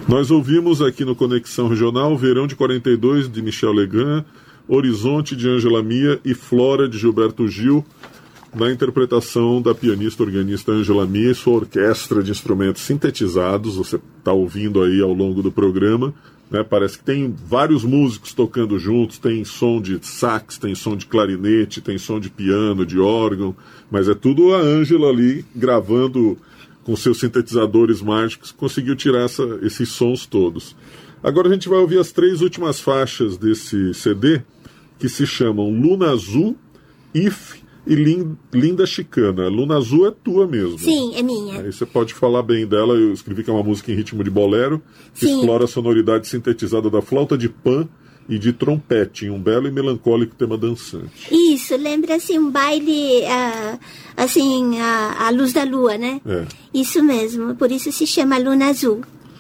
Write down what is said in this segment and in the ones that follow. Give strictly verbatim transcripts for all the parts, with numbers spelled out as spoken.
Nós ouvimos aqui no Conexão Regional Verão de quarenta e dois, de Michel Legrand, Horizonte, de Ângela Mia e Flora, de Gilberto Gil, na interpretação da pianista organista Ângela Mia e sua orquestra de instrumentos sintetizados. Você está ouvindo aí ao longo do programa, né? Parece que tem vários músicos tocando juntos, tem som de sax, tem som de clarinete, tem som de piano, de órgão, mas é tudo a Ângela ali gravando com seus sintetizadores mágicos, conseguiu tirar essa, esses sons todos. Agora a gente vai ouvir as três últimas faixas desse C D, que se chamam Luna Azul, If e Linda Chicana. Luna Azul é tua mesmo. Sim, é minha. Aí você pode falar bem dela. Eu escrevi que é uma música em ritmo de bolero, que Sim. explora a sonoridade sintetizada da flauta de pan e de trompete, em um belo e melancólico tema dançante. Isso, lembra assim um baile, uh, assim, a, a luz da lua, né? É. Isso mesmo, por isso se chama Luna Azul.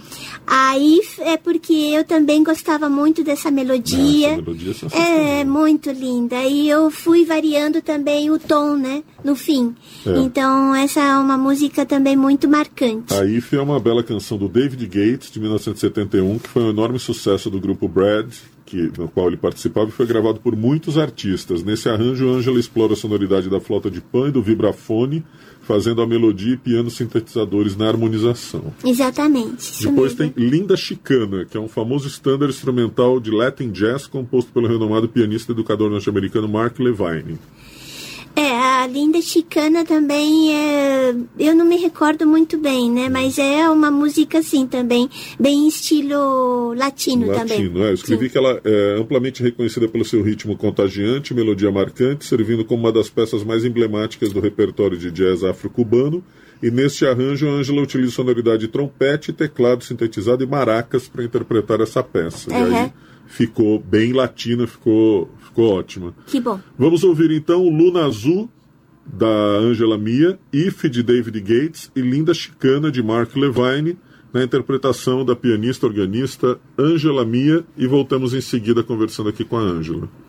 Aí é porque eu também gostava muito dessa melodia. Essa melodia é sensacional. É muito linda. E eu fui variando também o tom, né? No fim. É. Então essa é uma música também muito marcante. A If é uma bela canção do David Gates, de mil novecentos e setenta e um, que foi um enorme sucesso do grupo Brad, que, no qual ele participava, e foi gravado por muitos artistas. Nesse arranjo, Ângela explora a sonoridade da flauta de pan e do vibrafone, fazendo a melodia e piano sintetizadores na harmonização. Exatamente. Isso Depois mesmo. tem Linda Chicana, que é um famoso standard instrumental de Latin Jazz composto pelo renomado pianista e educador norte-americano Mark Levine. É, a Linda Chicana também, é, eu não me recordo muito bem, né? Mas é uma música, assim, também, bem estilo latino, Latino, também. é. Eu escrevi Sim. que ela é amplamente reconhecida pelo seu ritmo contagiante, melodia marcante, servindo como uma das peças mais emblemáticas do repertório de jazz afro-cubano. E neste arranjo, a Ângela utiliza sonoridade de trompete, teclado sintetizado e maracas para interpretar essa peça. Uhum. E aí ficou bem latina, ficou, ficou ótima. Que bom. Vamos ouvir então Luna Azul, da Ângela Mia, If, de David Gates, e Linda Chicana, de Mark Levine, na interpretação da pianista organista Ângela Mia, e voltamos em seguida conversando aqui com a Ângela.